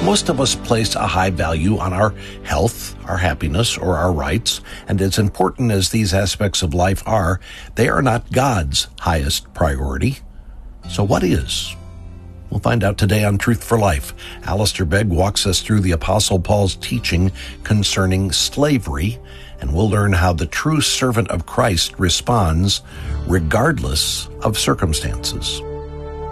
Most of us place a high value on our health, our happiness, or our rights, and as important as these aspects of life are, they are not God's highest priority. So what is? We'll find out today on Truth for Life. Alistair Begg walks us through the Apostle Paul's teaching concerning slavery, and we'll learn how the true servant of Christ responds regardless of circumstances.